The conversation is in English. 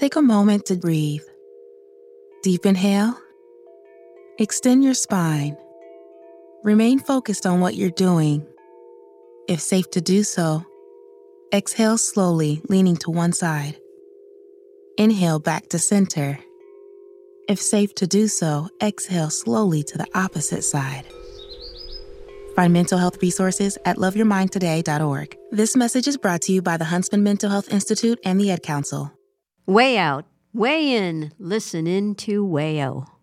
Take a moment to breathe. Deep inhale. Extend your spine. Remain focused on what you're doing. If safe to do so, exhale slowly, leaning to one side. Inhale back to center. If safe to do so, exhale slowly to the opposite side. Find mental health resources at loveyourmindtoday.org. This message is brought to you by the Huntsman Mental Health Institute and the Ad Council. Way out, way in, listen in to Wayo.